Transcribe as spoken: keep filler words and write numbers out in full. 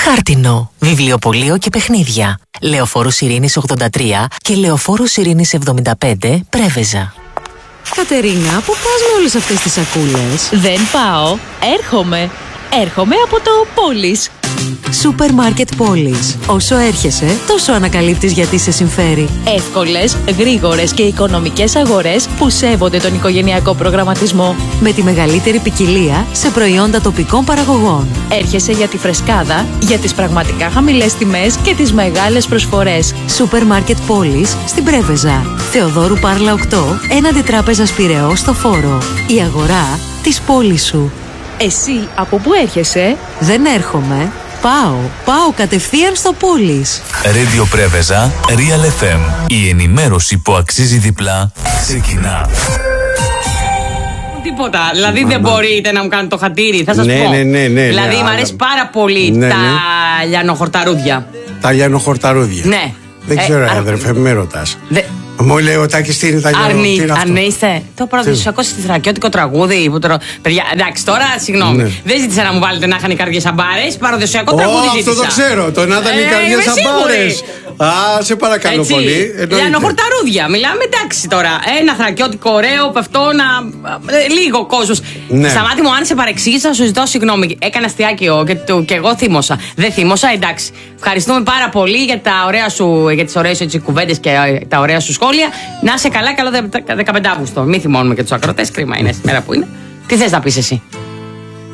Χάρτινο, βιβλιοπωλείο και παιχνίδια. Λεωφόρος Ειρήνης ογδόντα τρία και Λεωφόρος Ειρήνης εβδομήντα πέντε, Πρέβεζα. Κατερίνα, πού πας με όλες αυτές τις σακούλες? Δεν πάω, έρχομαι. Έρχομαι από το Πόλης. Σούπερ μάρκετ Πόλης. Όσο έρχεσαι, τόσο ανακαλύπτεις γιατί σε συμφέρει. Εύκολες, γρήγορες και οικονομικές αγορές που σέβονται τον οικογενειακό προγραμματισμό. Με τη μεγαλύτερη ποικιλία σε προϊόντα τοπικών παραγωγών. Έρχεσαι για τη φρεσκάδα, για τις πραγματικά χαμηλές τιμές και τις μεγάλες προσφορές. Σούπερ μάρκετ Πόλης στην Πρέβεζα. Θεοδόρου Πάρλα οκτώ, έναντι τράπεζας Πειραιώς στο Φόρο. Η αγορά της πόλης σου. Εσύ από πού έρχεσαι? Δεν έρχομαι. Πάω. Πάω κατευθείαν στο Πόλης. Radio Πρέβεζα, Real εφ εμ. Η ενημέρωση που αξίζει διπλά ξεκινά. Τίποτα. Δηλαδή δεν μπορείτε να μου κάνετε το χατήρι. Θα σας ναι, πω. Ναι, ναι, ναι, δηλαδή ναι, μου αρέσει πάρα πολύ ναι, τα ναι. λιανοχορταρούδια. Τα λιανοχορταρούδια. Ναι. Δεν ξέρω, ε, αδερφέ, με ρωτάς. Δε... Μου λέει ο Τάκης τι είναι τα λιανοχορταρούδια. Αρνείστε. Το παραδοσιακό στρακιώτικο τραγούδι. Που τώρα... Παιδιά, εντάξει, τώρα συγγνώμη. Ναι. Δεν ζήτησα να μου βάλετε να είχαν οι καρδιές αμπάρες. Παραδοσιακό τραγούδι oh, ζήτησα. Αυτό το ξέρω. Το να ήταν οι καρδιές αμπάρες. Α, σε παρακαλώ έτσι, πολύ. λιανοχορταρούδια. Μιλάμε εντάξει τώρα. Ένα θρακιώτικο ωραίο, πεφτό να. Λίγο κόσμο. Ναι. Σταμάτη μου, αν σε παρεξήγησα, σου ζητώ συγγνώμη. Έκανα αστιάκιο και, το, και εγώ θύμωσα. Δεν θύμωσα, εντάξει. Ευχαριστούμε πάρα πολύ για, τα ωραία σου, για τις ωραίες κουβέντες και τα ωραία σου σχόλια. Να είσαι καλά, καλό δεκαπέντε Αυγούστου. Μην θυμώνουμε και τους ακροτές. Κρίμα είναι, στη μέρα που είναι. Τι θες να πεις εσύ?